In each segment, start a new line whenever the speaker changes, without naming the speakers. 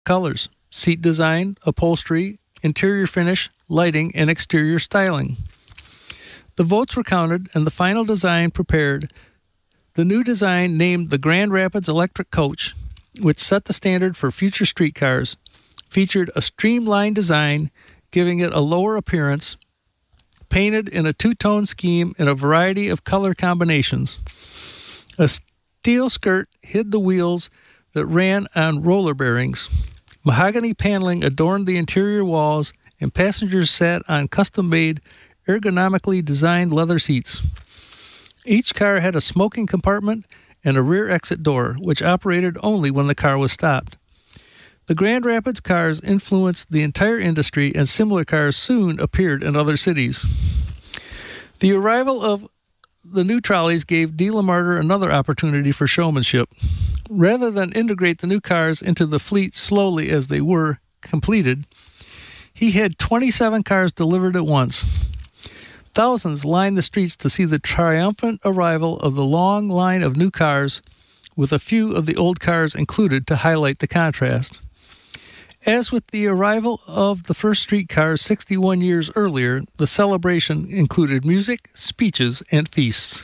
colors, seat design, upholstery, interior finish, lighting, and exterior styling. The votes were counted and the final design prepared. The new design, named the Grand Rapids Electric Coach, which set the standard for future streetcars, featured a streamlined design, giving it a lower appearance, painted in a two-tone scheme in a variety of color combinations. A steel skirt hid the wheels that ran on roller bearings. Mahogany paneling adorned the interior walls, and passengers sat on custom-made, ergonomically designed leather seats. Each car had a smoking compartment and a rear exit door, which operated only when the car was stopped. The Grand Rapids cars influenced the entire industry, and similar cars soon appeared in other cities. The arrival of the new trolleys gave De La Marter another opportunity for showmanship. Rather than integrate the new cars into the fleet slowly as they were completed, he had 27 cars delivered at once. Thousands lined the streets to see the triumphant arrival of the long line of new cars, with a few of the old cars included to highlight the contrast. As with the arrival of the first streetcars 61 years earlier, the celebration included music, speeches, and feasts.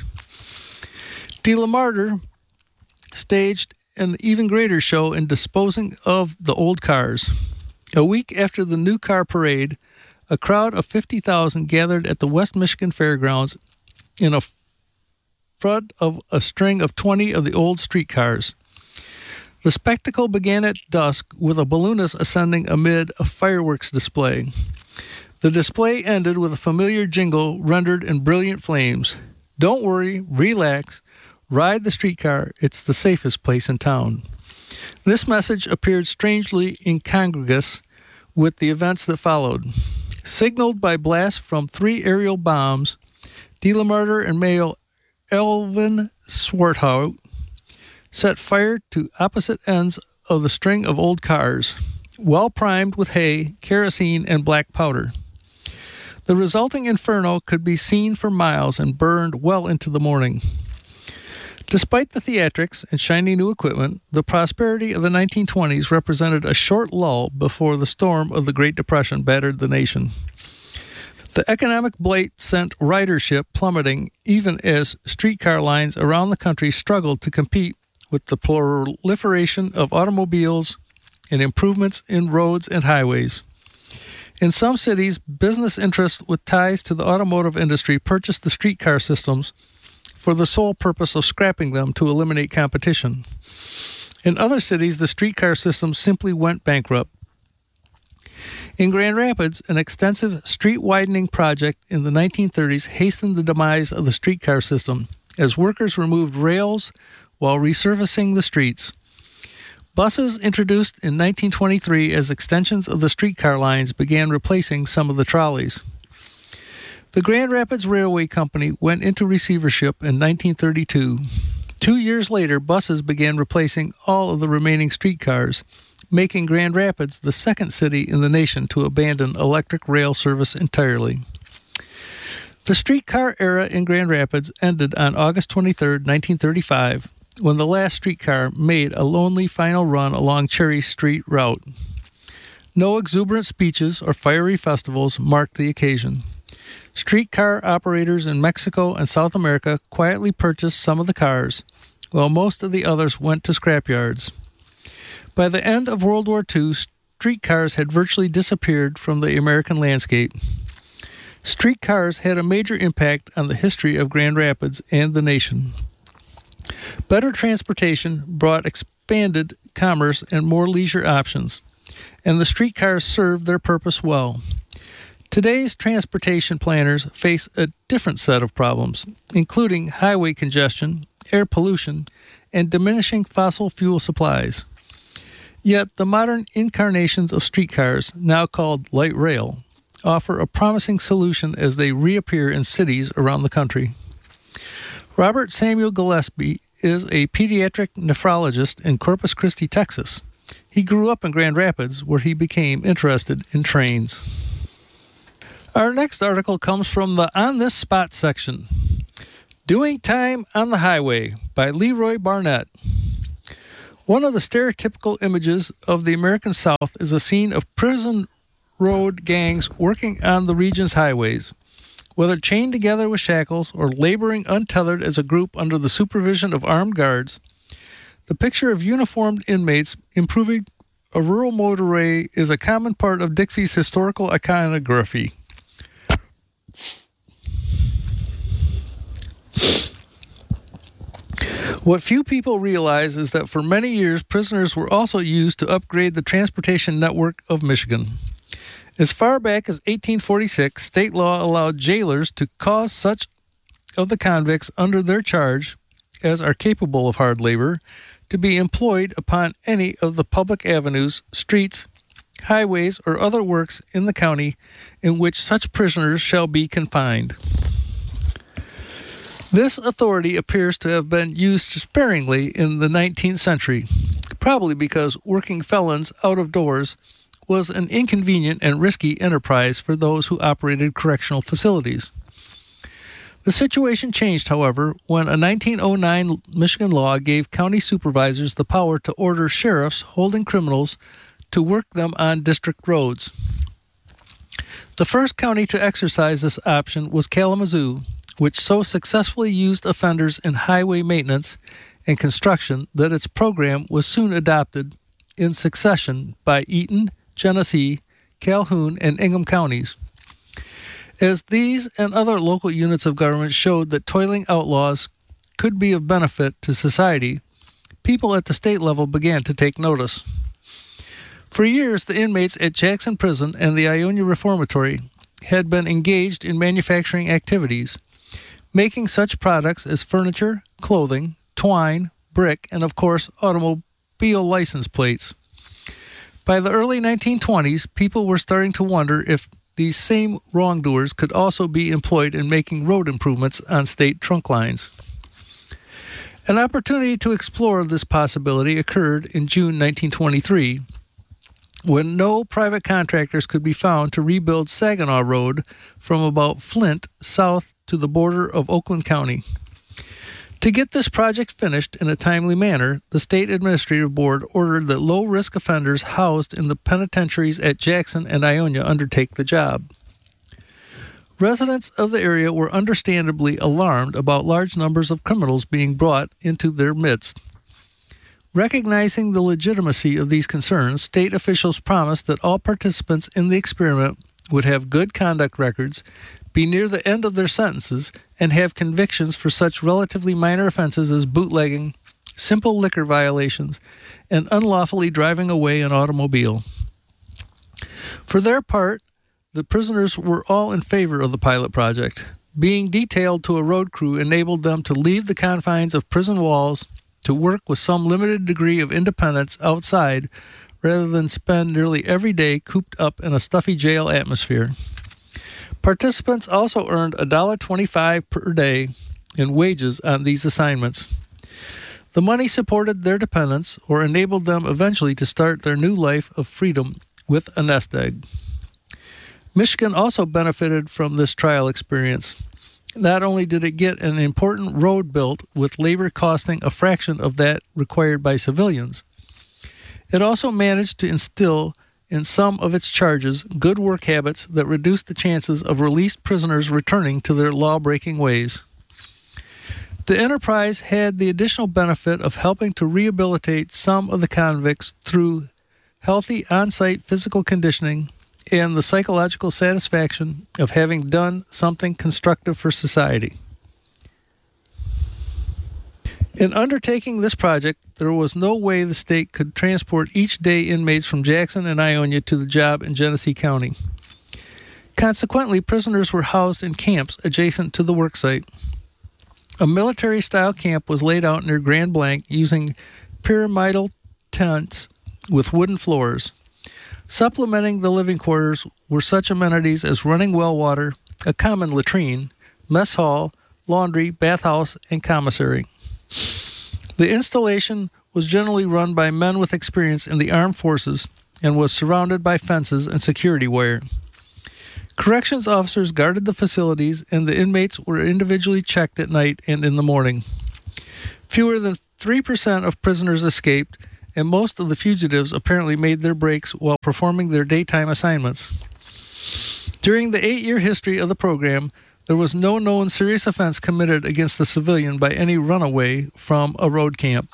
De La Marter staged an even greater show in disposing of the old cars. A week after the new car parade, a crowd of 50,000 gathered at the West Michigan Fairgrounds in front of a string of 20 of the old streetcars. The spectacle began at dusk with a balloonist ascending amid a fireworks display. The display ended with a familiar jingle rendered in brilliant flames. Don't worry, relax, ride the streetcar, it's the safest place in town. This message appeared strangely incongruous with the events that followed. Signaled by blasts from 3 aerial bombs, De La Marter and Mayor Elvin Swarthout set fire to opposite ends of the string of old cars, well primed with hay, kerosene, and black powder. The resulting inferno could be seen for miles and burned well into the morning. Despite the theatrics and shiny new equipment, the prosperity of the 1920s represented a short lull before the storm of the Great Depression battered the nation. The economic blight sent ridership plummeting even as streetcar lines around the country struggled to compete with the proliferation of automobiles and improvements in roads and highways. In some cities, business interests with ties to the automotive industry purchased the streetcar systems for the sole purpose of scrapping them to eliminate competition. In other cities, the streetcar system simply went bankrupt. In Grand Rapids, an extensive street-widening project in the 1930s hastened the demise of the streetcar system as workers removed rails while resurfacing the streets. Buses introduced in 1923 as extensions of the streetcar lines began replacing some of the trolleys. The Grand Rapids Railway Company went into receivership in 1932. 2 years later, buses began replacing all of the remaining streetcars, making Grand Rapids the second city in the nation to abandon electric rail service entirely. The streetcar era in Grand Rapids ended on August 23, 1935, when the last streetcar made a lonely final run along Cherry Street route. No exuberant speeches or fiery festivals marked the occasion. Streetcar operators in Mexico and South America quietly purchased some of the cars, while most of the others went to scrapyards. By the end of World War II, streetcars had virtually disappeared from the American landscape. Streetcars had a major impact on the history of Grand Rapids and the nation. Better transportation brought expanded commerce and more leisure options, and the streetcars served their purpose well. Today's transportation planners face a different set of problems, including highway congestion, air pollution, and diminishing fossil fuel supplies. Yet the modern incarnations of streetcars, now called light rail, offer a promising solution as they reappear in cities around the country. Robert Samuel Gillespie is a pediatric nephrologist in Corpus Christi, Texas. He grew up in Grand Rapids, where he became interested in trains. Our next article comes from the On This Spot section. Doing Time on the Highway by Leroy Barnett. One of the stereotypical images of the American South is a scene of prison road gangs working on the region's highways. Whether chained together with shackles or laboring untethered as a group under the supervision of armed guards, the picture of uniformed inmates improving a rural motorway is a common part of Dixie's historical iconography. What few people realize is that for many years, prisoners were also used to upgrade the transportation network of Michigan. As far back as 1846, state law allowed jailers to cause such of the convicts under their charge as are capable of hard labor to be employed upon any of the public avenues, streets, highways, or other works in the county in which such prisoners shall be confined. This authority appears to have been used sparingly in the 19th century, probably because working felons out of doors was an inconvenient and risky enterprise for those who operated correctional facilities. The situation changed, however, when a 1909 Michigan law gave county supervisors the power to order sheriffs holding criminals to work them on district roads. The first county to exercise this option was Kalamazoo, which so successfully used offenders in highway maintenance and construction that its program was soon adopted in succession by Eaton, Genesee, Calhoun, and Ingham counties. As these and other local units of government showed that toiling outlaws could be of benefit to society, people at the state level began to take notice. For years, the inmates at Jackson Prison and the Ionia Reformatory had been engaged in manufacturing activities, making such products as furniture, clothing, twine, brick, and of course, automobile license plates. By the early 1920s, people were starting to wonder if these same wrongdoers could also be employed in making road improvements on state trunk lines. An opportunity to explore this possibility occurred in June 1923, when no private contractors could be found to rebuild Saginaw Road from about Flint south to the border of Oakland County. To get this project finished in a timely manner, the State Administrative Board ordered that low-risk offenders housed in the penitentiaries at Jackson and Ionia undertake the job. Residents of the area were understandably alarmed about large numbers of criminals being brought into their midst. Recognizing the legitimacy of these concerns, state officials promised that all participants in the experiment would have good conduct records, be near the end of their sentences, and have convictions for such relatively minor offenses as bootlegging, simple liquor violations, and unlawfully driving away an automobile. For their part, the prisoners were all in favor of the pilot project. Being detailed to a road crew enabled them to leave the confines of prison walls to work with some limited degree of independence outside rather than spend nearly every day cooped up in a stuffy jail atmosphere. Participants also earned $1.25 per day in wages on these assignments. The money supported their dependents or enabled them eventually to start their new life of freedom with a nest egg. Michigan also benefited from this trial experience. Not only did it get an important road built with labor costing a fraction of that required by civilians, it also managed to instill in some of its charges good work habits that reduced the chances of released prisoners returning to their law-breaking ways. The enterprise had the additional benefit of helping to rehabilitate some of the convicts through healthy on-site physical conditioning and the psychological satisfaction of having done something constructive for society. In undertaking this project, there was no way the state could transport each day inmates from Jackson and Ionia to the job in Genesee County. Consequently, prisoners were housed in camps adjacent to the worksite. A military-style camp was laid out near Grand Blanc using pyramidal tents with wooden floors. Supplementing the living quarters were such amenities as running well water, a common latrine, mess hall, laundry, bathhouse, and commissary. The installation was generally run by men with experience in the armed forces and was surrounded by fences and security wire. Corrections officers guarded the facilities, and the inmates were individually checked at night and in the morning. Fewer than 3% of prisoners escaped, and most of the fugitives apparently made their breaks while performing their daytime assignments. During the 8-year history of the program, there was no known serious offense committed against a civilian by any runaway from a road camp.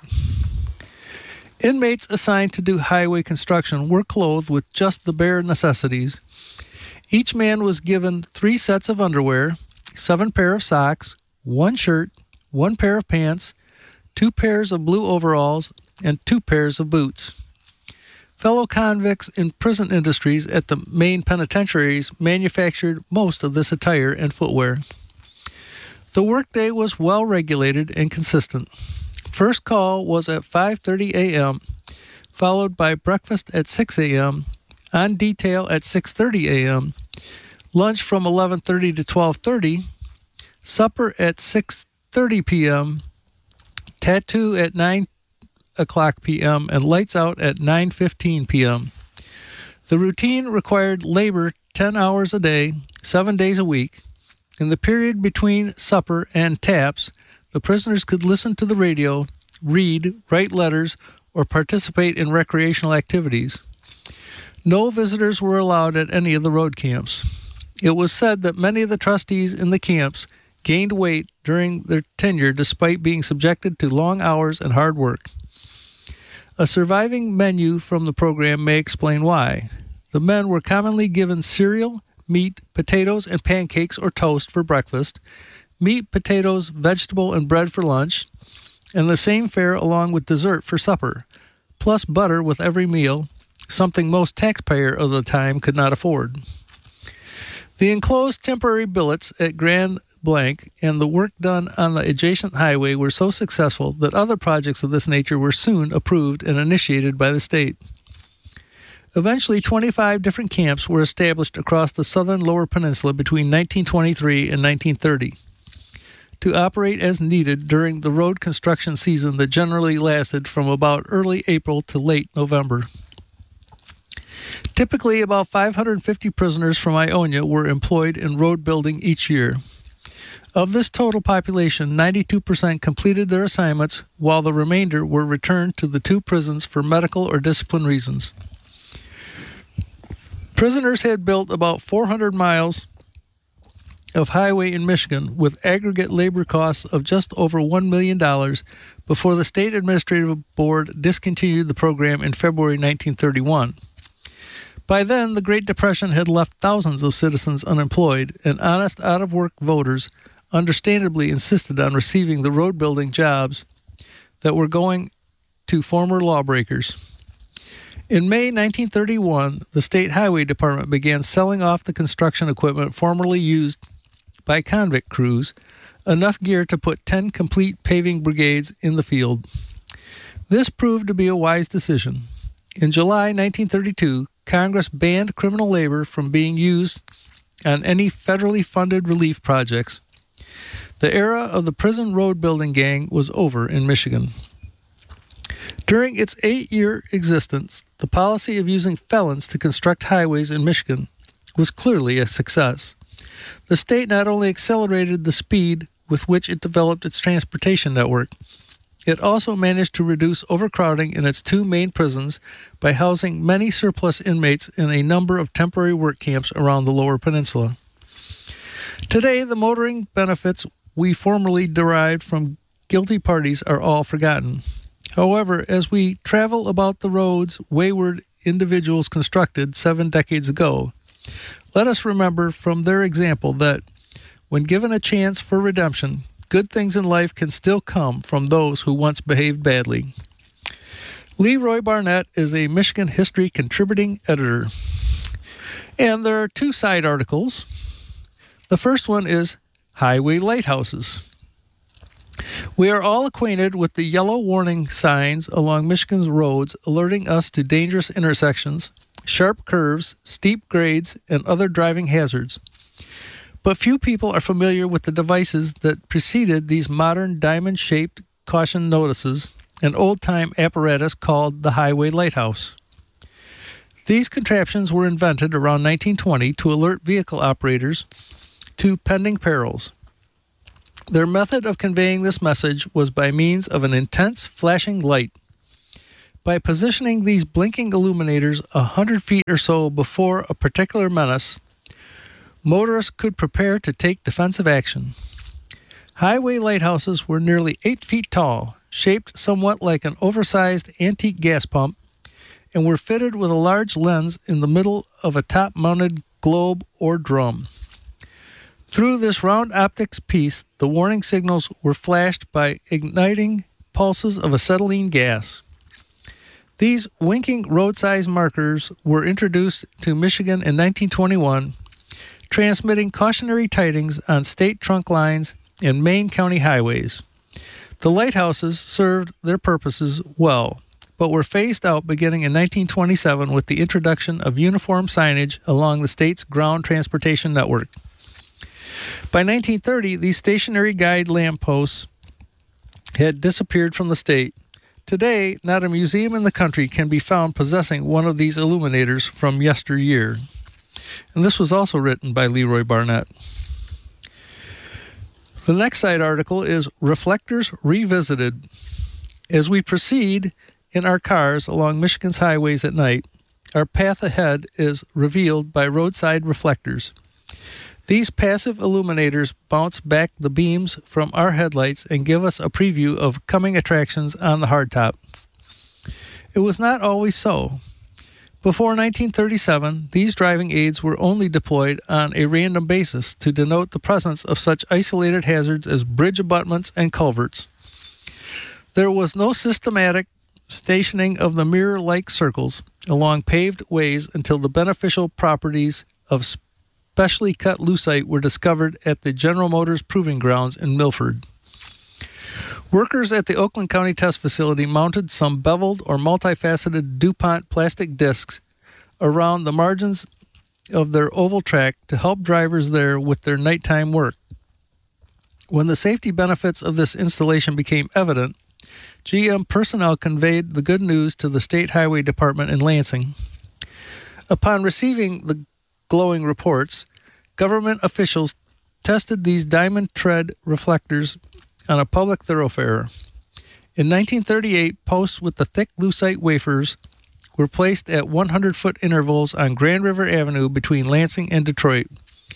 Inmates assigned to do highway construction were clothed with just the bare necessities. Each man was given 3 sets of underwear, 7 pair of socks, 1 shirt, 1 pair of pants, 2 pairs of blue overalls, and 2 pairs of boots. Fellow convicts in prison industries at the main penitentiaries manufactured most of this attire and footwear. The workday was well regulated and consistent. First call was at 5:30 a.m., followed by breakfast at 6 a.m., on detail at 6:30 a.m., lunch from 11:30 to 12:30, supper at 6:30 p.m., tattoo at 9 o'clock p.m., and lights out at 9:15 p.m. The routine required labor 10 hours a day, 7 days a week. In the period between supper and taps, the prisoners could listen to the radio, read, write letters, or participate in recreational activities. No visitors were allowed at any of the road camps. It was said that many of the trustees in the camps gained weight during their tenure despite being subjected to long hours and hard work. A surviving menu from the program may explain why. The men were commonly given cereal, meat, potatoes, and pancakes or toast for breakfast, meat, potatoes, vegetable, and bread for lunch, and the same fare along with dessert for supper, plus butter with every meal, something most taxpayers of the time could not afford. The enclosed temporary billets at Grand Blanc and the work done on the adjacent highway were so successful that other projects of this nature were soon approved and initiated by the state. Eventually, 25 different camps were established across the southern Lower Peninsula between 1923 and 1930 to operate as needed during the road construction season that generally lasted from about early April to late November. Typically, about 550 prisoners from Ionia were employed in road building each year. Of this total population, 92% completed their assignments, while the remainder were returned to the 2 prisons for medical or discipline reasons. Prisoners had built about 400 miles of highway in Michigan with aggregate labor costs of just over $1 million before the State Administrative Board discontinued the program in February 1931. By then, the Great Depression had left thousands of citizens unemployed, and honest, out-of-work voters understandably insisted on receiving the road-building jobs that were going to former lawbreakers. In May 1931, the State Highway Department began selling off the construction equipment formerly used by convict crews, enough gear to put 10 complete paving brigades in the field. This proved to be a wise decision. In July 1932, Congress banned criminal labor from being used on any federally funded relief projects. The era of the prison road building gang was over in Michigan. During its 8-year existence, the policy of using felons to construct highways in Michigan was clearly a success. The state not only accelerated the speed with which it developed its transportation network, it also managed to reduce overcrowding in its 2 main prisons by housing many surplus inmates in a number of temporary work camps around the Lower Peninsula. Today, the motoring benefits we formerly derived from guilty parties are all forgotten. However, as we travel about the roads wayward individuals constructed 7 decades ago, let us remember from their example that, when given a chance for redemption, good things in life can still come from those who once behaved badly. Leroy Barnett is a Michigan history contributing editor. And there are 2 side articles. The first one is Highway Lighthouses. We are all acquainted with the yellow warning signs along Michigan's roads alerting us to dangerous intersections, sharp curves, steep grades, and other driving hazards. But few people are familiar with the devices that preceded these modern diamond-shaped caution notices, an old-time apparatus called the highway lighthouse. These contraptions were invented around 1920 to alert vehicle operators to pending perils. Their method of conveying this message was by means of an intense flashing light. By positioning these blinking illuminators 100 feet or so before a particular menace, motorists could prepare to take defensive action. Highway lighthouses were nearly 8 feet tall, shaped somewhat like an oversized antique gas pump, and were fitted with a large lens in the middle of a top-mounted globe or drum. Through this round optics piece, the warning signals were flashed by igniting pulses of acetylene gas. These winking roadside markers were introduced to Michigan in 1921, transmitting cautionary tidings on state trunk lines and main county highways. The lighthouses served their purposes well, but were phased out beginning in 1927 with the introduction of uniform signage along the state's ground transportation network. By 1930, these stationary guide lampposts had disappeared from the state. Today, not a museum in the country can be found possessing one of these illuminators from yesteryear. And this was also written by Leroy Barnett. The next side article is Reflectors Revisited. As we proceed in our cars along Michigan's highways at night, our path ahead is revealed by roadside reflectors. These passive illuminators bounce back the beams from our headlights and give us a preview of coming attractions on the hardtop. It was not always so. Before 1937, these driving aids were only deployed on a random basis to denote the presence of such isolated hazards as bridge abutments and culverts. There was no systematic stationing of the mirror-like circles along paved ways until the beneficial properties of specially cut lucite were discovered at the General Motors Proving Grounds in Milford. Workers at the Oakland County Test Facility mounted some beveled or multifaceted DuPont plastic discs around the margins of their oval track to help drivers there with their nighttime work. When the safety benefits of this installation became evident, GM personnel conveyed the good news to the State Highway Department in Lansing. Upon receiving the glowing reports, government officials tested these diamond tread reflectors on a public thoroughfare. In 1938, posts with the thick lucite wafers were placed at 100-foot intervals on Grand River Avenue between Lansing and Detroit.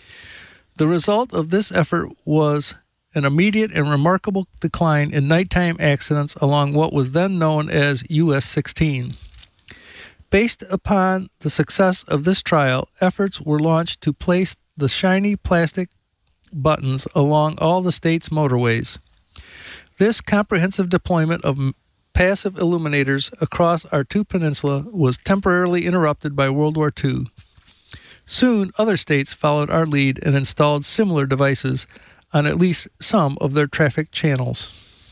The result of this effort was an immediate and remarkable decline in nighttime accidents along what was then known as US 16. Based upon the success of this trial, efforts were launched to place the shiny plastic buttons along all the state's motorways. This comprehensive deployment of passive illuminators across our two peninsula was temporarily interrupted by World War II. Soon, other states followed our lead and installed similar devices on at least some of their traffic channels.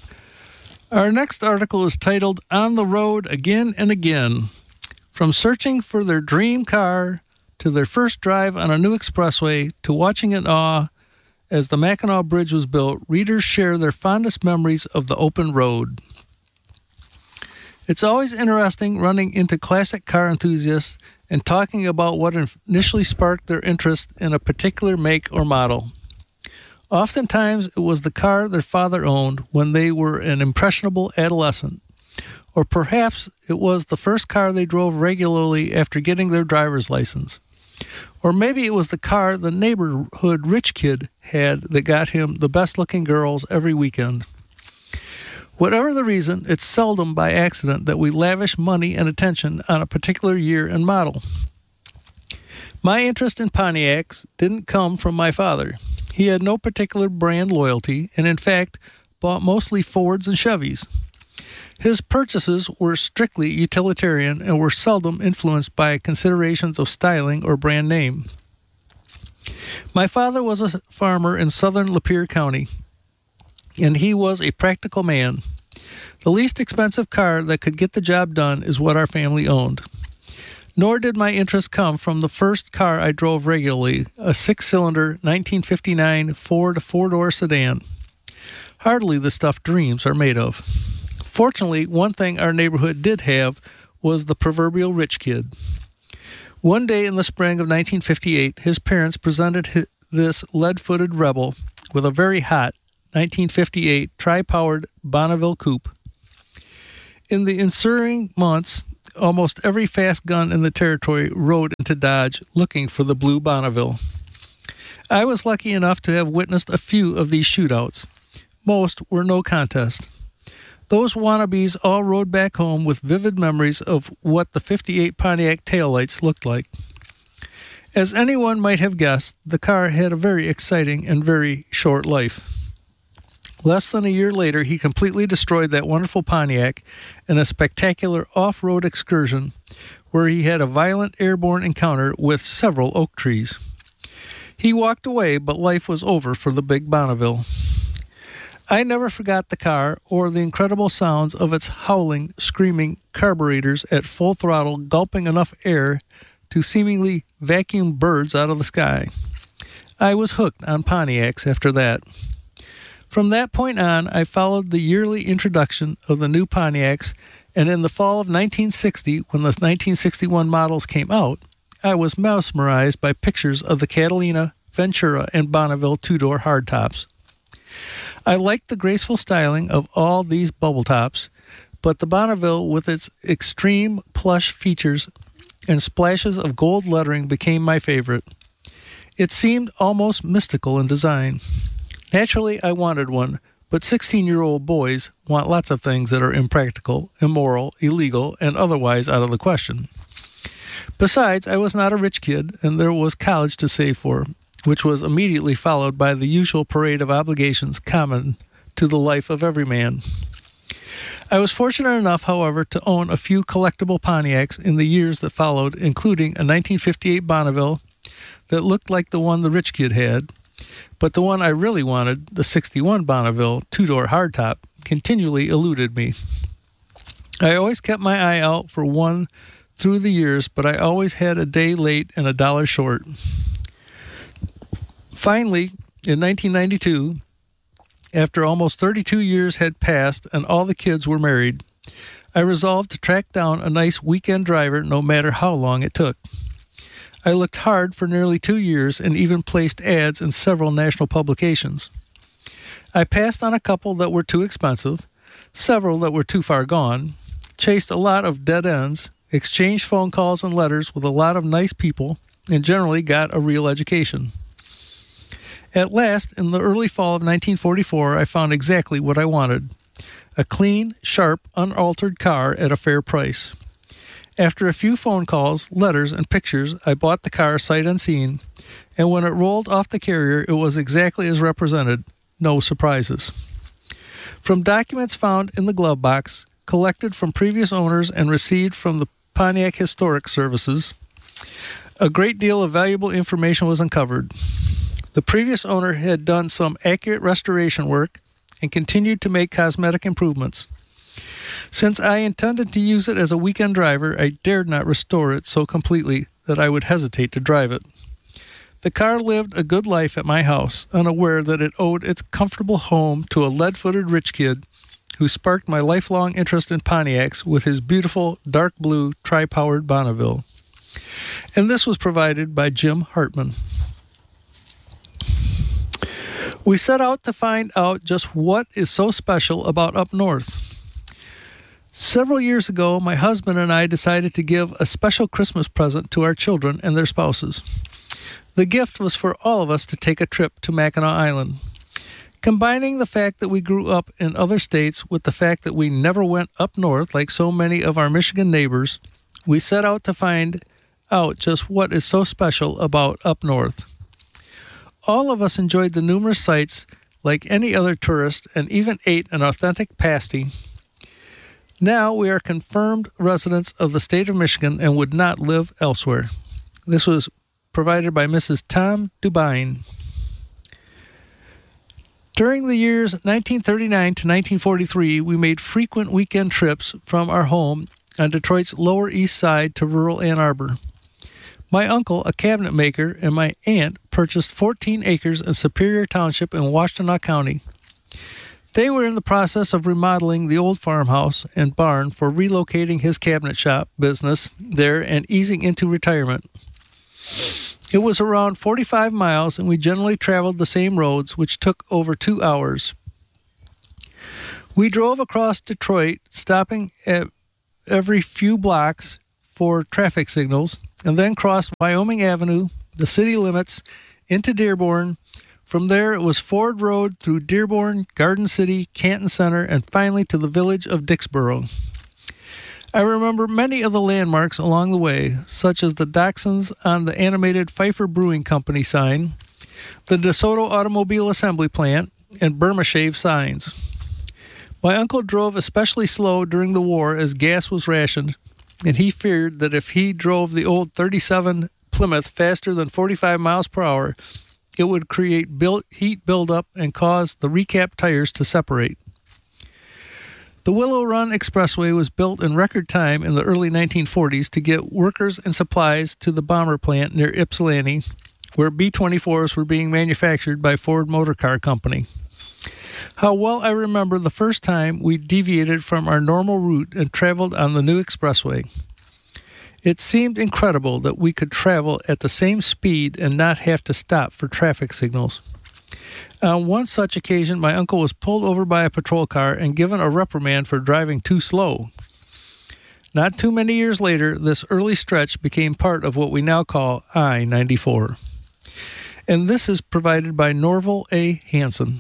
Our next article is titled On the Road Again and Again. From searching for their dream car, to their first drive on a new expressway, to watching in awe as the Mackinac Bridge was built, readers share their fondest memories of the open road. It's always interesting running into classic car enthusiasts and talking about what initially sparked their interest in a particular make or model. Oftentimes, it was the car their father owned when they were an impressionable adolescent. Or perhaps it was the first car they drove regularly after getting their driver's license. Or maybe it was the car the neighborhood rich kid had that got him the best-looking girls every weekend. Whatever the reason, it's seldom by accident that we lavish money and attention on a particular year and model. My interest in Pontiacs didn't come from my father. He had no particular brand loyalty and, in fact, bought mostly Fords and Chevys. His purchases were strictly utilitarian and were seldom influenced by considerations of styling or brand name. My father was a farmer in southern Lapeer County, and he was a practical man. The least expensive car that could get the job done is what our family owned. Nor did my interest come from the first car I drove regularly, a 6-cylinder 1959 Ford four-door sedan. Hardly the stuff dreams are made of. Fortunately, one thing our neighborhood did have was the proverbial rich kid. One day in the spring of 1958, his parents presented this lead-footed rebel with a very hot 1958 tri-powered Bonneville coupe. In the ensuing months, almost every fast gun in the territory rode into Dodge looking for the blue Bonneville. I was lucky enough to have witnessed a few of these shootouts. Most were no contest. Those wannabes all rode back home with vivid memories of what the '58 Pontiac taillights looked like. As anyone might have guessed, the car had a very exciting and very short life. Less than a year later, he completely destroyed that wonderful Pontiac in a spectacular off-road excursion where he had a violent airborne encounter with several oak trees. He walked away, but life was over for the big Bonneville. I never forgot the car or the incredible sounds of its howling, screaming carburetors at full throttle, gulping enough air to seemingly vacuum birds out of the sky. I was hooked on Pontiacs after that. From that point on, I followed the yearly introduction of the new Pontiacs, and in the fall of 1960, when the 1961 models came out, I was mesmerized by pictures of the Catalina, Ventura, and Bonneville two-door hardtops. I liked the graceful styling of all these bubble tops, but the Bonneville with its extreme plush features and splashes of gold lettering became my favorite. It seemed almost mystical in design. Naturally, I wanted one, but 16-year-old boys want lots of things that are impractical, immoral, illegal, and otherwise out of the question. Besides, I was not a rich kid, and there was college to save for, which was immediately followed by the usual parade of obligations common to the life of every man. I was fortunate enough, however, to own a few collectible Pontiacs in the years that followed, including a 1958 Bonneville that looked like the one the rich kid had, but the one I really wanted, the '61 Bonneville two-door hardtop, continually eluded me. I always kept my eye out for one through the years, but I always had a day late and $1 short. Finally, in 1992, after almost 32 years had passed and all the kids were married, I resolved to track down a nice weekend driver no matter how long it took. I looked hard for nearly 2 years and even placed ads in several national publications. I passed on a couple that were too expensive, several that were too far gone, chased a lot of dead ends, exchanged phone calls and letters with a lot of nice people, and generally got a real education. At last, in the early fall of 1944, I found exactly what I wanted: a clean, sharp, unaltered car at a fair price. After a few phone calls, letters, and pictures, I bought the car sight unseen, and when it rolled off the carrier, it was exactly as represented. No surprises. From documents found in the glove box, collected from previous owners and received from the Pontiac Historic Services, a great deal of valuable information was uncovered. The previous owner had done some accurate restoration work and continued to make cosmetic improvements. Since I intended to use it as a weekend driver, I dared not restore it so completely that I would hesitate to drive it. The car lived a good life at my house, unaware that it owed its comfortable home to a lead-footed rich kid who sparked my lifelong interest in Pontiacs with his beautiful dark blue tri-powered Bonneville. And this was provided by Jim Hartman. We set out to find out just what is so special about up north. Several years ago, my husband and I decided to give a special Christmas present to our children and their spouses. The gift was for all of us to take a trip to Mackinac Island. Combining the fact that we grew up in other states with the fact that we never went up north like so many of our Michigan neighbors, we set out to find out just what is so special about up north. All of us enjoyed the numerous sights like any other tourist and even ate an authentic pasty. Now we are confirmed residents of the state of Michigan and would not live elsewhere. This was provided by Mrs. Tom Dubine. During the years 1939 to 1943, we made frequent weekend trips from our home on Detroit's Lower East Side to rural Ann Arbor. My uncle, a cabinet maker, and my aunt purchased 14 acres in Superior Township in Washtenaw County. They were in the process of remodeling the old farmhouse and barn for relocating his cabinet shop business there and easing into retirement. It was around 45 miles, and we generally traveled the same roads, which took over 2 hours. We drove across Detroit, stopping at every few blocks for traffic signals, and then crossed Wyoming Avenue, the city limits, into Dearborn. From there, it was Ford Road through Dearborn, Garden City, Canton Center, and finally to the village of Dixboro. I remember many of the landmarks along the way, such as the Dachshunds on the animated Pfeiffer Brewing Company sign, the DeSoto Automobile Assembly Plant, and Burma Shave signs. My uncle drove especially slow during the war as gas was rationed, and he feared that if he drove the old 37 Plymouth faster than 45 miles per hour, it would create heat buildup and cause the recap tires to separate. The Willow Run Expressway was built in record time in the early 1940s to get workers and supplies to the bomber plant near Ypsilanti, where B-24s were being manufactured by Ford Motor Car Company. How well I remember the first time we deviated from our normal route and traveled on the new expressway. It seemed incredible that we could travel at the same speed and not have to stop for traffic signals. On one such occasion, my uncle was pulled over by a patrol car and given a reprimand for driving too slow. Not too many years later, this early stretch became part of what we now call I-94. And this is provided by Norval A. Hansen.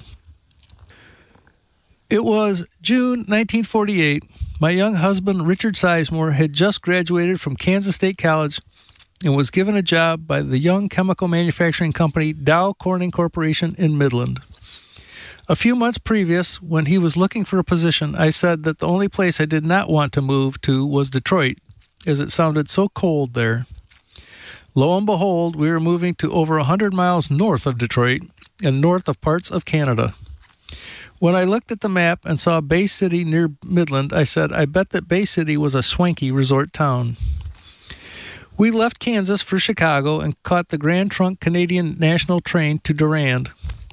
It was June 1948. My young husband, Richard Sizemore, had just graduated from Kansas State College and was given a job by the young chemical manufacturing company Dow Corning Corporation in Midland. A few months previous, when he was looking for a position, I said that the only place I did not want to move to was Detroit, as it sounded so cold there. Lo and behold, we were moving to over 100 miles north of Detroit and north of parts of Canada. When I looked at the map and saw Bay City near Midland, I said, I bet that Bay City was a swanky resort town. We left Kansas for Chicago and caught the Grand Trunk Canadian National train to Durand.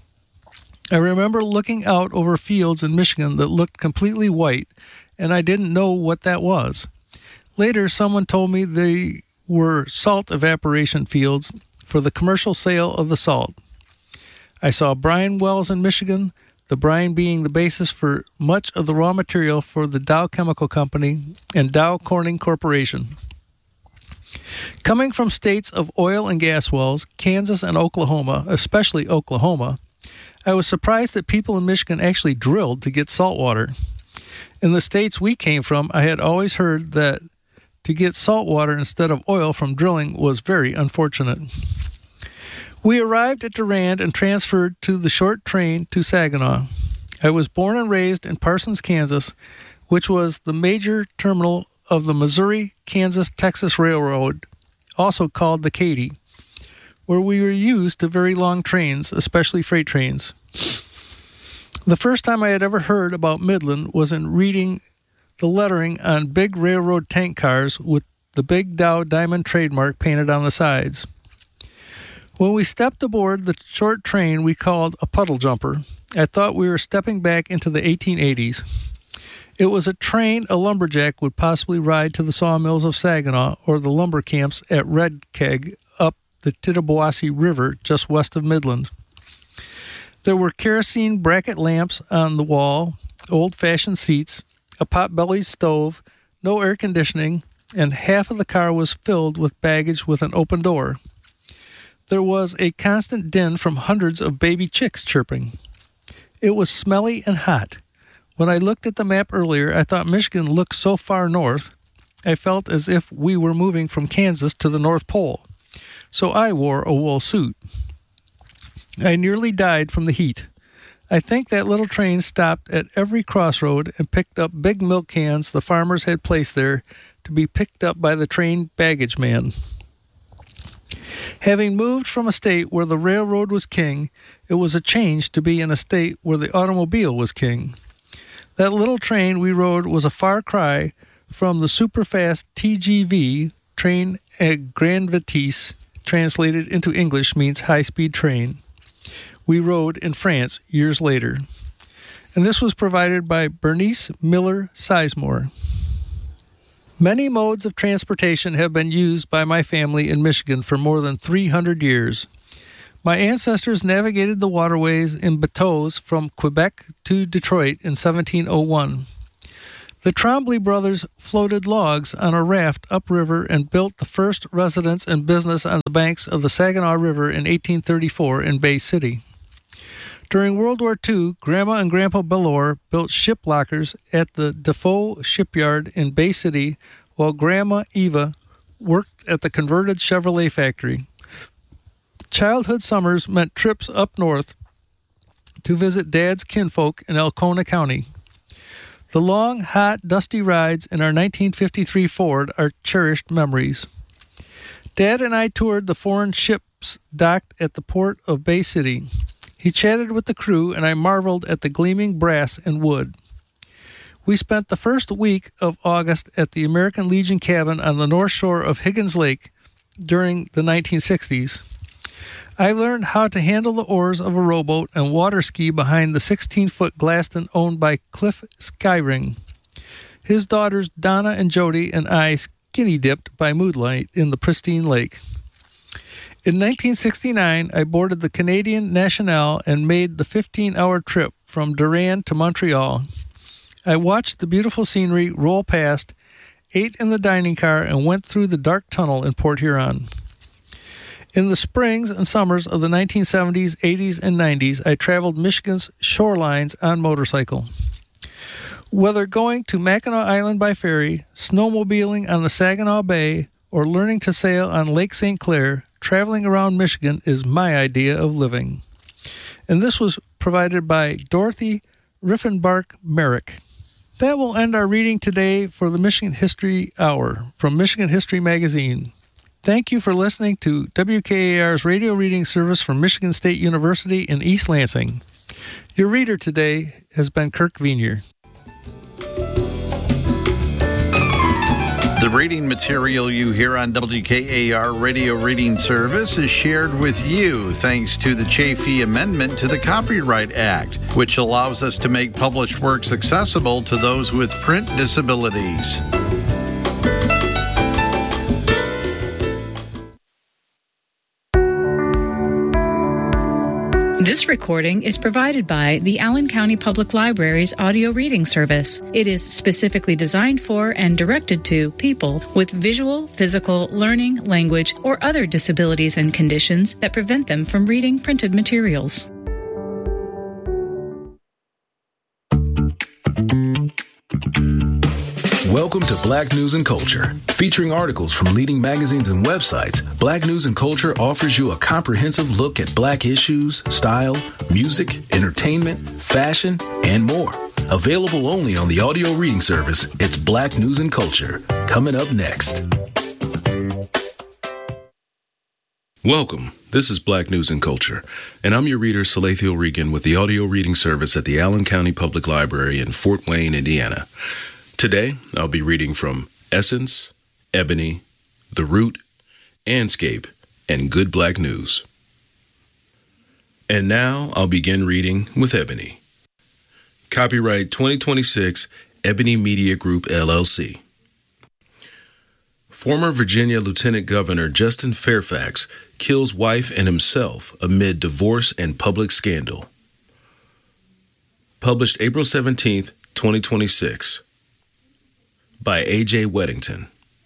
I remember looking out over fields in Michigan that looked completely white, and I didn't know what that was. Later, someone told me they were salt evaporation fields for the commercial sale of the salt. I saw brine wells in Michigan, the brine being the basis for much of the raw material for the Dow Chemical Company and Dow Corning Corporation. Coming from states of oil and gas wells, Kansas and Oklahoma, especially Oklahoma, I was surprised that people in Michigan actually drilled to get salt water. In the states we came from, I had always heard that to get salt water instead of oil from drilling was very unfortunate. We arrived at Durand and transferred to the short train to Saginaw. I was born and raised in Parsons, Kansas, which was the major terminal of the Missouri-Kansas-Texas Railroad, also called the Katy, where we were used to very long trains, especially freight trains. The first time I had ever heard about Midland was in reading the lettering on big railroad tank cars with the big Dow diamond trademark painted on the sides. When we stepped aboard the short train we called a puddle jumper, I thought we were stepping back into the 1880s. It was a train a lumberjack would possibly ride to the sawmills of Saginaw or the lumber camps at Red Keg up the Tittabawassee River just west of Midland. There were kerosene bracket lamps on the wall, old-fashioned seats, a pot-bellied stove, no air conditioning, and half of the car was filled with baggage with an open door. There was a constant din from hundreds of baby chicks chirping. It was smelly and hot. When I looked at the map earlier, I thought Michigan looked so far north, I felt as if we were moving from Kansas to the North Pole. So I wore a wool suit. I nearly died from the heat. I think that little train stopped at every crossroad and picked up big milk cans the farmers had placed there to be picked up by the train baggage man. Having moved from a state where the railroad was king, it was a change to be in a state where the automobile was king. That little train we rode was a far cry from the superfast TGV, train at Grande Vitesse, translated into English means high-speed train. We rode in France years later. And this was provided by Bernice Miller Sizemore. Many modes of transportation have been used by my family in Michigan for more than 300 years. My ancestors navigated the waterways in bateaux from Quebec to Detroit in 1701. The Tremblay brothers floated logs on a raft upriver and built the first residence and business on the banks of the Saginaw River in 1834 in Bay City. During World War II, Grandma and Grandpa Bellore built ship lockers at the Defoe shipyard in Bay City, while Grandma Eva worked at the converted Chevrolet factory. Childhood summers meant trips up north to visit Dad's kinfolk in Elkona County. The long, hot, dusty rides in our 1953 Ford are cherished memories. Dad and I toured the foreign ships docked at the port of Bay City. He chatted with the crew, and I marveled at the gleaming brass and wood. We spent the first week of August at the American Legion cabin on the north shore of Higgins Lake during the 1960s. I learned how to handle the oars of a rowboat and water ski behind the 16-foot Glaston owned by Cliff Skyring. His daughters Donna and Jody and I skinny dipped by moonlight in the pristine lake. In 1969, I boarded the Canadian Nationale and made the 15-hour trip from Durand to Montreal. I watched the beautiful scenery roll past, ate in the dining car, and went through the dark tunnel in Port Huron. In the springs and summers of the 1970s, 80s, and 90s, I traveled Michigan's shorelines on motorcycle. Whether going to Mackinac Island by ferry, snowmobiling on the Saginaw Bay, or learning to sail on Lake St. Clair, traveling around Michigan is my idea of living. And this was provided by Dorothy Riffenbark Merrick. That will end our reading today for the Michigan History Hour from Michigan History Magazine. Thank you for listening to WKAR's radio reading service from Michigan State University in East Lansing. Your reader today has been Kirk Venier.
The reading material you hear on WKAR Radio Reading Service is shared with you thanks to the Chafee Amendment to the Copyright Act, which allows us to make published works accessible to those with print disabilities.
This recording is provided by the Allen County Public Library's audio reading service. It is specifically designed for and directed to people with visual, physical, learning, language, or other disabilities and conditions that prevent them from reading printed materials.
Welcome to Black News and Culture. Featuring articles from leading magazines and websites, Black News and Culture offers you a comprehensive look at Black issues, style, music, entertainment, fashion, and more. Available only on the audio reading service, it's Black News and Culture. Coming up next.
Welcome. This is Black News and Culture, and I'm your reader, Salathiel Regan, with the audio reading service at the Allen County Public Library in Fort Wayne, Indiana. Today, I'll be reading from Essence, Ebony, The Root, Anscape, and Good Black News. And now I'll begin reading with Ebony. Copyright 2026, Ebony Media Group, LLC. Former Virginia Lieutenant Governor Justin Fairfax kills wife and himself amid divorce and public scandal. Published April 17, 2026. By A.J. Weddington.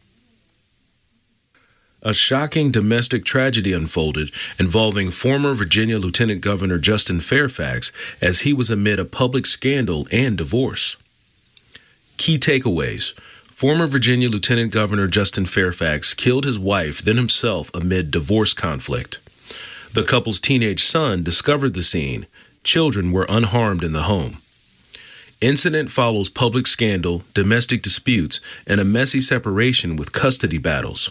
A shocking domestic tragedy unfolded involving former Virginia Lieutenant Governor Justin Fairfax as he was amid a public scandal and divorce. Key takeaways. Former Virginia Lieutenant Governor Justin Fairfax killed his wife, then himself, amid divorce conflict. The couple's teenage son discovered the scene. Children were unharmed in the home. Incident follows public scandal, domestic disputes, and a messy separation with custody battles.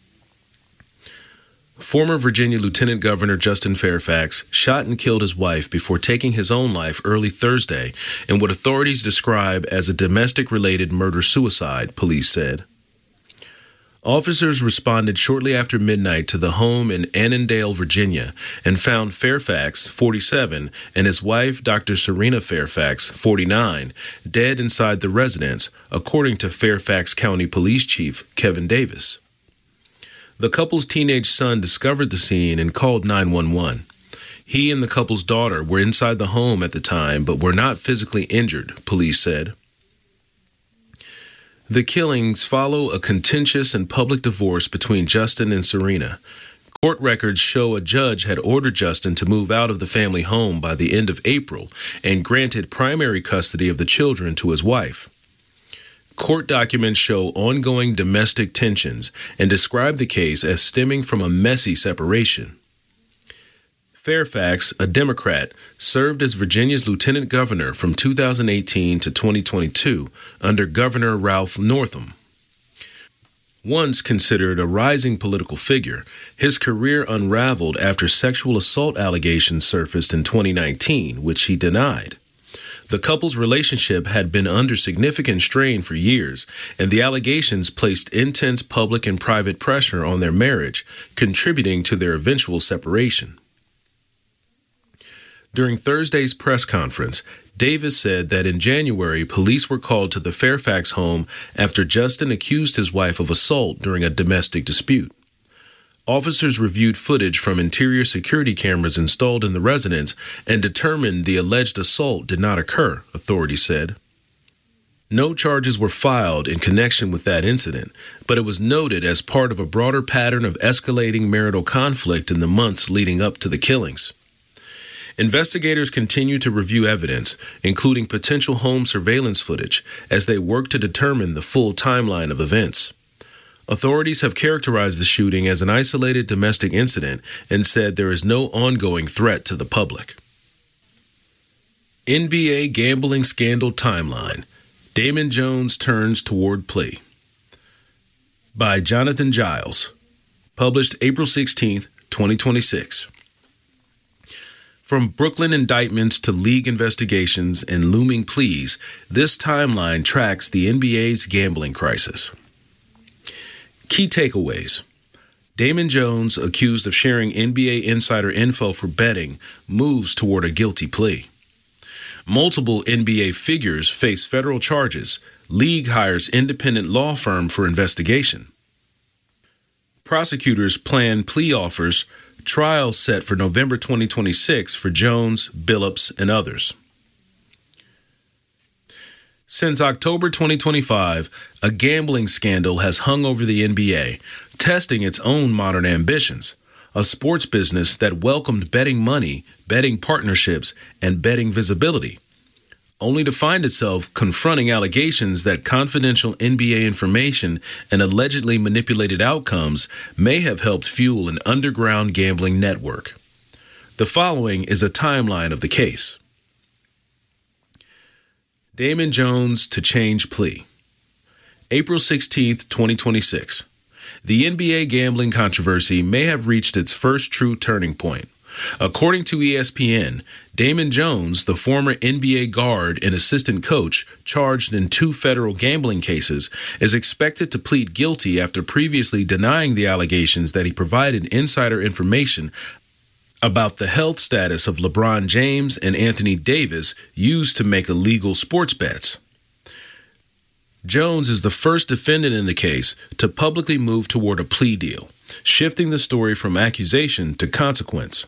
Former Virginia Lieutenant Governor Justin Fairfax shot and killed his wife before taking his own life early Thursday in what authorities describe as a domestic-related murder-suicide, police said. Officers responded shortly after midnight to the home in Annandale, Virginia, and found Fairfax, 47, and his wife, Dr. Serena Fairfax, 49, dead inside the residence, according to Fairfax County Police Chief Kevin Davis. The couple's teenage son discovered the scene and called 911. He and the couple's daughter were inside the home at the time, but were not physically injured, police said. The killings follow a contentious and public divorce between Justin and Serena. Court records show a judge had ordered Justin to move out of the family home by the end of April and granted primary custody of the children to his wife. Court documents show ongoing domestic tensions and describe the case as stemming from a messy separation. Fairfax, a Democrat, served as Virginia's lieutenant governor from 2018 to 2022 under Governor Ralph Northam. Once considered a rising political figure, his career unraveled after sexual assault allegations surfaced in 2019, which he denied. The couple's relationship had been under significant strain for years, and the allegations placed intense public and private pressure on their marriage, contributing to their eventual separation. During Thursday's press conference, Davis said that in January, police were called to the Fairfax home after Justin accused his wife of assault during a domestic dispute. Officers reviewed footage from interior security cameras installed in the residence and determined the alleged assault did not occur, authorities said. No charges were filed in connection with that incident, but it was noted as part of a broader pattern of escalating marital conflict in the months leading up to the killings. Investigators continue to review evidence, including potential home surveillance footage, as they work to determine the full timeline of events. Authorities have characterized the shooting as an isolated domestic incident and said there is no ongoing threat to the public. NBA gambling scandal timeline. Damon Jones turns toward plea. By Jonathan Giles. Published April 16, 2026. From Brooklyn indictments to league investigations and looming pleas, this timeline tracks the NBA's gambling crisis. Key takeaways. Damon Jones, accused of sharing NBA insider info for betting, moves toward a guilty plea. Multiple NBA figures face federal charges. League hires independent law firm for investigation. Prosecutors plan plea offers. Trial set for November 2026 for Jones, Billups, and others. Since October 2025, a gambling scandal has hung over the NBA, testing its own modern ambitions, a sports business that welcomed betting money, betting partnerships, and betting visibility, only to find itself confronting allegations that confidential NBA information and allegedly manipulated outcomes may have helped fuel an underground gambling network. The following is a timeline of the case. Damon Jones to change plea. April 16, 2026. The NBA gambling controversy may have reached its first true turning point. According to ESPN, Damon Jones, the former NBA guard and assistant coach charged in 2 federal gambling cases, is expected to plead guilty after previously denying the allegations that he provided insider information about the health status of LeBron James and Anthony Davis used to make illegal sports bets. Jones is the first defendant in the case to publicly move toward a plea deal, shifting the story from accusation to consequence.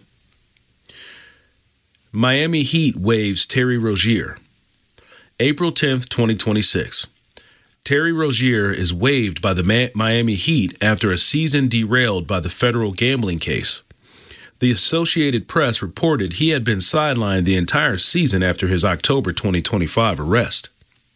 Miami Heat waives Terry Rozier. April 10, 2026. Terry Rozier is waived by the Miami Heat after a season derailed by the federal gambling case. The Associated Press reported he had been sidelined the entire season after his October 2025 arrest.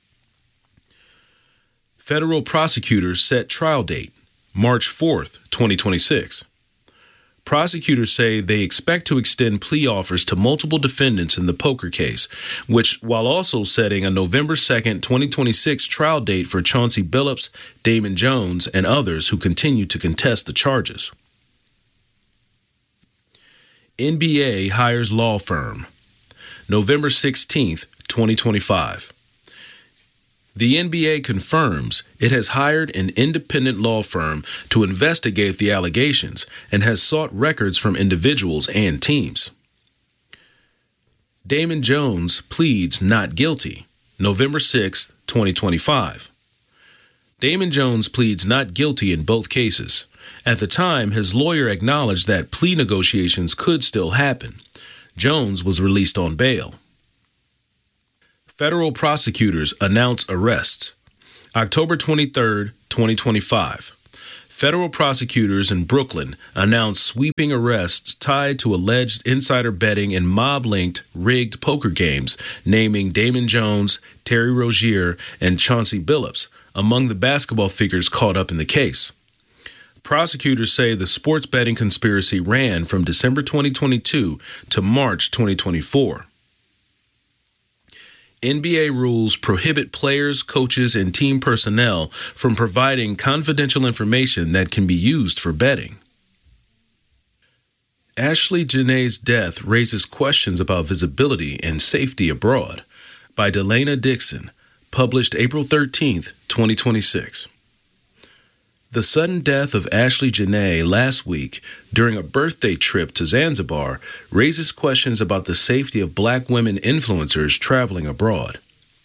Federal prosecutors set trial date, March 4, 2026. Prosecutors say they expect to extend plea offers to multiple defendants in the poker case, which, while also setting a November 2, 2026 trial date for Chauncey Billups, Damon Jones, and others who continue to contest the charges. NBA hires law firm. November 16, 2025. The NBA confirms it has hired an independent law firm to investigate the allegations and has sought records from individuals and teams. Damon Jones pleads not guilty. November 6, 2025. Damon Jones pleads not guilty in both cases. At the time, his lawyer acknowledged that plea negotiations could still happen. Jones was released on bail. Federal prosecutors announce arrests. October 23, 2025. Federal prosecutors in Brooklyn announced sweeping arrests tied to alleged insider betting in mob-linked rigged poker games, naming Damon Jones, Terry Rozier, and Chauncey Billups among the basketball figures caught up in the case. Prosecutors say the sports betting conspiracy ran from December 2022 to March 2024. NBA rules prohibit players, coaches, and team personnel from providing confidential information that can be used for betting. Ashley Janae's death raises questions about visibility and safety abroad, by Delana Dixon, published April 13, 2026. The sudden death of Ashley Janae last week during a birthday trip to Zanzibar raises questions about the safety of black women influencers traveling abroad.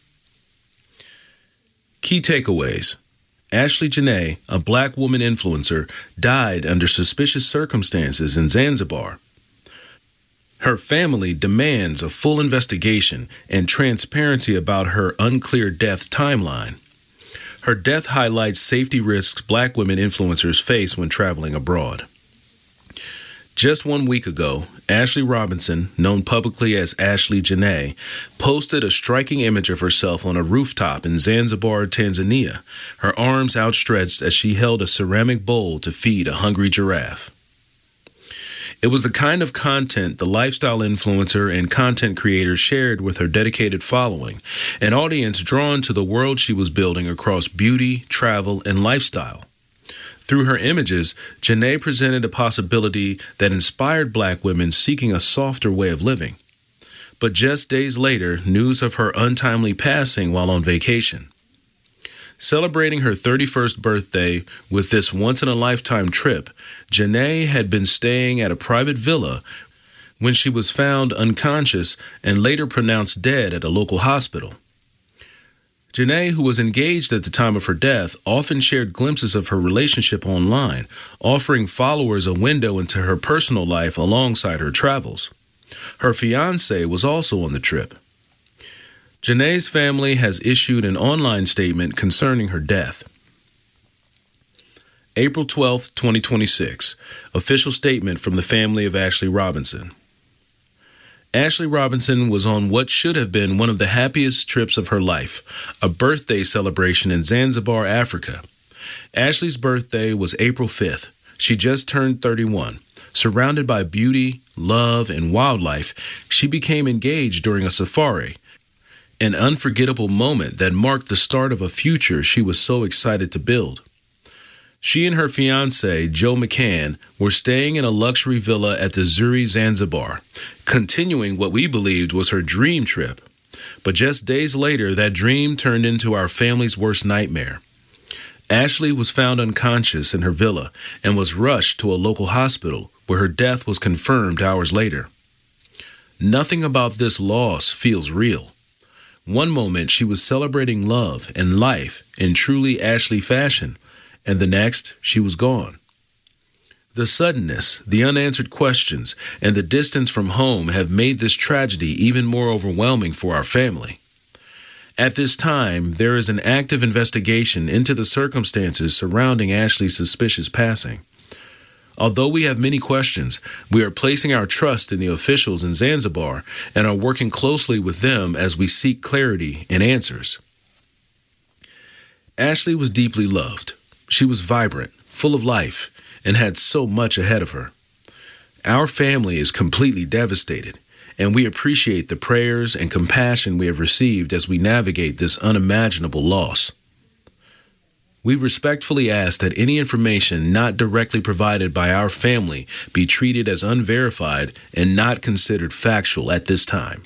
Key takeaways. Ashley Janae, a black woman influencer, died under suspicious circumstances in Zanzibar. Her family demands a full investigation and transparency about her unclear death timeline. Her death highlights safety risks black women influencers face when traveling abroad. Just 1 week ago, Ashley Robinson, known publicly as Ashley Janae, posted a striking image of herself on a rooftop in Zanzibar, Tanzania, her arms outstretched as she held a ceramic bowl to feed a hungry giraffe. It was the kind of content the lifestyle influencer and content creator shared with her dedicated following, an audience drawn to the world she was building across beauty, travel, and lifestyle. Through her images, Janae presented a possibility that inspired black women seeking a softer way of living. But just days later, news of her untimely passing while on vacation. Celebrating her 31st birthday with this once-in-a-lifetime trip, Janae had been staying at a private villa when she was found unconscious and later pronounced dead at a local hospital. Janae, who was engaged at the time of her death, often shared glimpses of her relationship online, offering followers a window into her personal life alongside her travels. Her fiancé was also on the trip. Janae's family has issued an online statement concerning her death. April 12, 2026. Official statement from the family of Ashley Robinson. Ashley Robinson was on what should have been one of the happiest trips of her life, a birthday celebration in Zanzibar, Africa. Ashley's birthday was April 5th. She just turned 31. Surrounded by beauty, love, and wildlife, she became engaged during a safari, an unforgettable moment that marked the start of a future she was so excited to build. She and her fiancé, Joe McCann, were staying in a luxury villa at the Zuri, Zanzibar, continuing what we believed was her dream trip. But just days later, that dream turned into our family's worst nightmare. Ashley was found unconscious in her villa and was rushed to a local hospital where her death was confirmed hours later. Nothing about this loss feels real. One moment she was celebrating love and life in truly Ashley fashion, and the next she was gone. The suddenness, the unanswered questions, and the distance from home have made this tragedy even more overwhelming for our family. At this time, there is an active investigation into the circumstances surrounding Ashley's suspicious passing. Although we have many questions, we are placing our trust in the officials in Zanzibar and are working closely with them as we seek clarity and answers. Ashley was deeply loved. She was vibrant, full of life, and had so much ahead of her. Our family is completely devastated, and we appreciate the prayers and compassion we have received as we navigate this unimaginable loss. We respectfully ask that any information not directly provided by our family be treated as unverified and not considered factual at this time.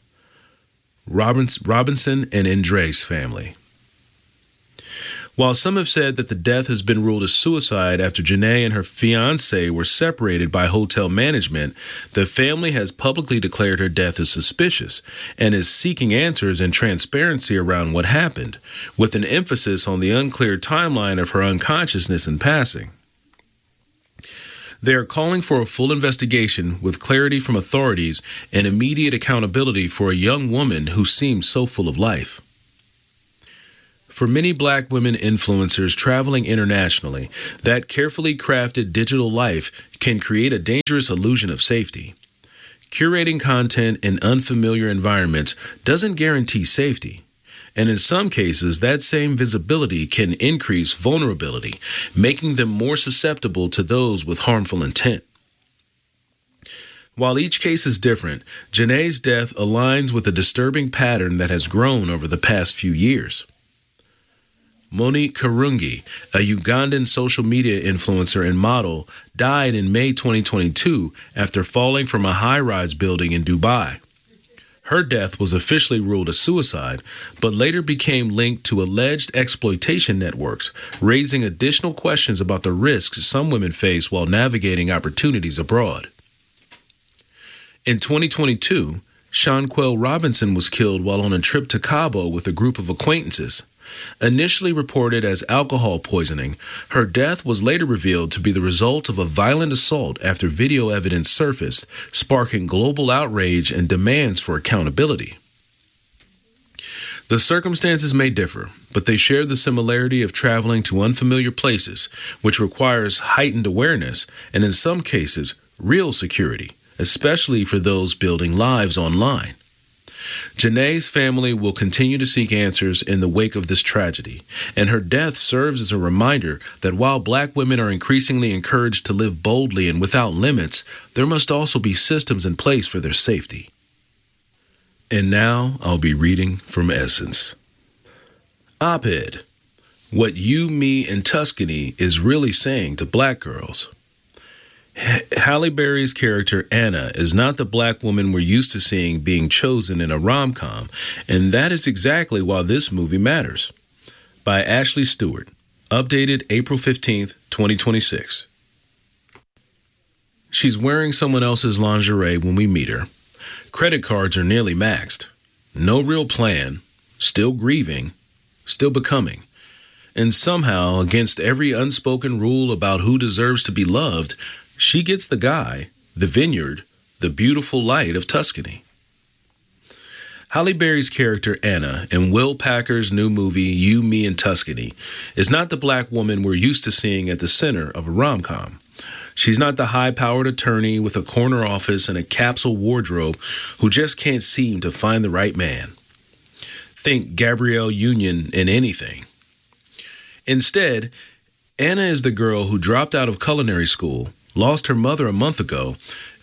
Robinson and Andres family. While some have said that the death has been ruled a suicide after Janae and her fiancé were separated by hotel management, the family has publicly declared her death as suspicious and is seeking answers and transparency around what happened, with an emphasis on the unclear timeline of her unconsciousness and passing. They are calling for a full investigation with clarity from authorities and immediate accountability for a young woman who seems so full of life. For many black women influencers traveling internationally, that carefully crafted digital life can create a dangerous illusion of safety. Curating content in unfamiliar environments doesn't guarantee safety. And in some cases, that same visibility can increase vulnerability, making them more susceptible to those with harmful intent. While each case is different, Janae's death aligns with a disturbing pattern that has grown over the past few years. Monique Karungi, a Ugandan social media influencer and model, died in May 2022 after falling from a high-rise building in Dubai. Her death was officially ruled a suicide, but later became linked to alleged exploitation networks, raising additional questions about the risks some women face while navigating opportunities abroad. In 2022, Shanquelle Robinson was killed while on a trip to Cabo with a group of acquaintances. Initially reported as alcohol poisoning, her death was later revealed to be the result of a violent assault after video evidence surfaced, sparking global outrage and demands for accountability. The circumstances may differ, but they share the similarity of traveling to unfamiliar places, which requires heightened awareness and, in some cases, real security, especially for those building lives online. Janae's family will continue to seek answers in the wake of this tragedy, and her death serves as a reminder that while black women are increasingly encouraged to live boldly and without limits, there must also be systems in place for their safety. And now I'll be reading from Essence. Op-ed: What You, Me, and Tuscany is really saying to black girls. Halle Berry's character Anna is not the black woman we're used to seeing being chosen in a rom-com, and that is exactly why this movie matters. By Ashley Stewart. Updated April 15th, 2026. She's wearing someone else's lingerie when we meet her. Credit cards are nearly maxed. No real plan. Still grieving. Still becoming. And somehow, against every unspoken rule about who deserves to be loved, she gets the guy, the vineyard, the beautiful light of Tuscany. Halle Berry's character Anna in Will Packer's new movie You, Me, and Tuscany is not the black woman we're used to seeing at the center of a rom-com. She's not the high-powered attorney with a corner office and a capsule wardrobe who just can't seem to find the right man. Think Gabrielle Union in Anything. Instead, Anna is the girl who dropped out of culinary school, lost her mother a month ago,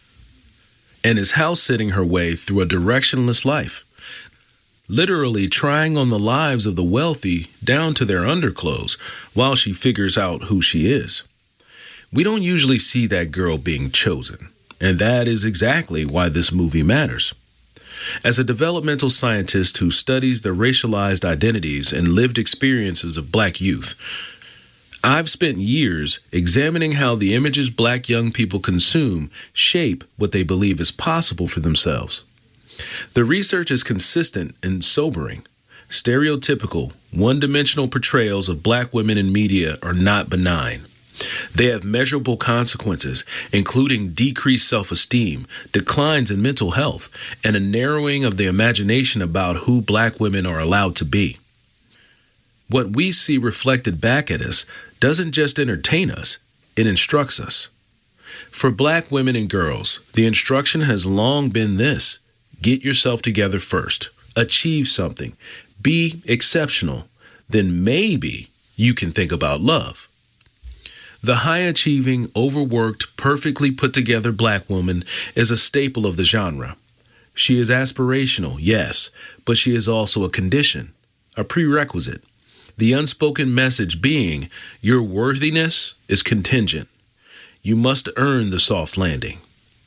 and is house-sitting her way through a directionless life, literally trying on the lives of the wealthy down to their underclothes while she figures out who she is. We don't usually see that girl being chosen, and that is exactly why this movie matters. As a developmental scientist who studies the racialized identities and lived experiences of black youth, I've spent years examining how the images black young people consume shape what they believe is possible for themselves. The research is consistent and sobering. Stereotypical, one-dimensional portrayals of black women in media are not benign. They have measurable consequences, including decreased self-esteem, declines in mental health, and a narrowing of the imagination about who black women are allowed to be. What we see reflected back at us doesn't just entertain us, it instructs us. For black women and girls, the instruction has long been this: get yourself together first, achieve something, be exceptional, then maybe you can think about love. The high-achieving, overworked, perfectly put-together black woman is a staple of the genre. She is aspirational, yes, but she is also a condition, a prerequisite. The unspoken message being, your worthiness is contingent. You must earn the soft landing.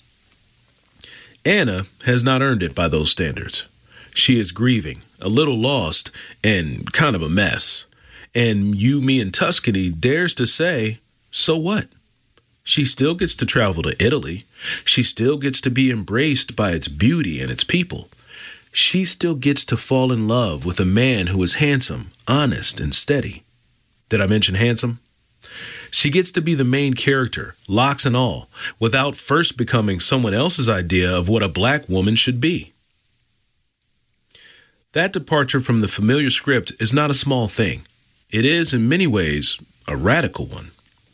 Anna has not earned it by those standards. She is grieving, a little lost, and kind of a mess. And You, Me, and Tuscany dares to say, so what? She still gets to travel to Italy. She still gets to be embraced by its beauty and its people. She still gets to fall in love with a man who is handsome, honest, and steady. Did I mention handsome? She gets to be the main character, locks and all, without first becoming someone else's idea of what a black woman should be. That departure from the familiar script is not a small thing. It is, in many ways, a radical one.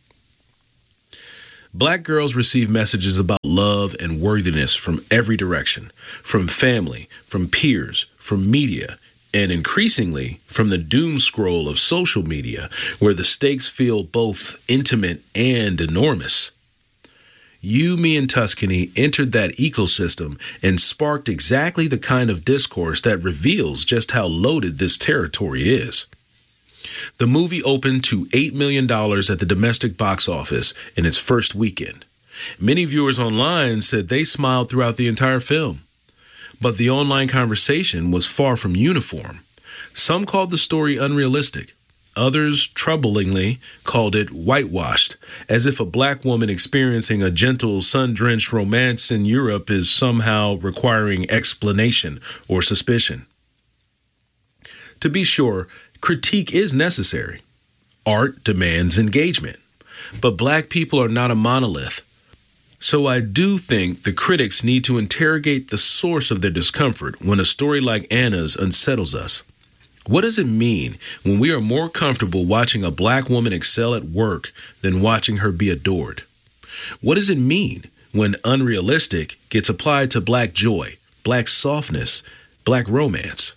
Black girls receive messages about love and worthiness from every direction, from family, from peers, from media, and increasingly from the doom scroll of social media, where the stakes feel both intimate and enormous. You, Me, and Tuscany entered that ecosystem and sparked exactly the kind of discourse that reveals just how loaded this territory is. The movie opened to $8 million at the domestic box office in its first weekend. Many viewers online said they smiled throughout the entire film. But the online conversation was far from uniform. Some called the story unrealistic. Others, troublingly, called it whitewashed, as if a black woman experiencing a gentle, sun-drenched romance in Europe is somehow requiring explanation or suspicion. To be sure, critique is necessary. Art demands engagement. But black people are not a monolith. So I do think the critics need to interrogate the source of their discomfort when a story like Anna's unsettles us. What does it mean when we are more comfortable watching a black woman excel at work than watching her be adored? What does it mean when unrealistic gets applied to black joy, black softness, black romance?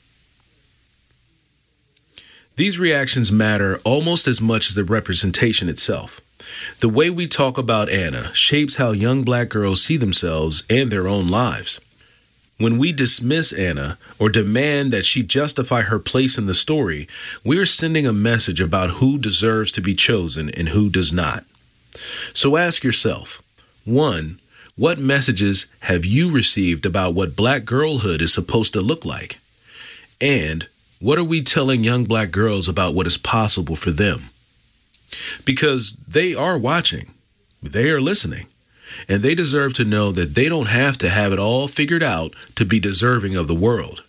These reactions matter almost as much as the representation itself. The way we talk about Anna shapes how young black girls see themselves and their own lives. When we dismiss Anna or demand that she justify her place in the story, we are sending a message about who deserves to be chosen and who does not. So ask yourself, 1, what messages have you received about what black girlhood is supposed to look like? And what are we telling young black girls about what is possible for them? Because they are watching, they are listening, and they deserve to know that they don't have to have it all figured out to be deserving of the world.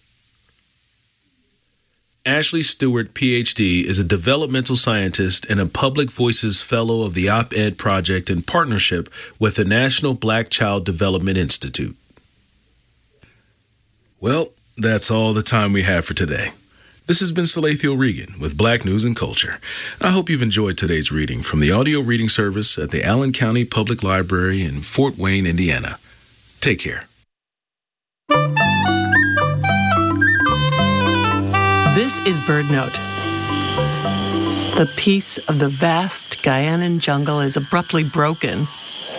Ashley Stewart, Ph.D., is a developmental scientist and a Public Voices Fellow of the Op-Ed Project in partnership with the National Black Child Development Institute. Well, that's all the time we have for today. This has been Salathiel Regan with Black News and Culture. I hope you've enjoyed today's reading from the audio reading service at the Allen County Public Library in Fort Wayne, Indiana. Take care.
This is BirdNote. The peace of the vast Guyanan jungle is abruptly broken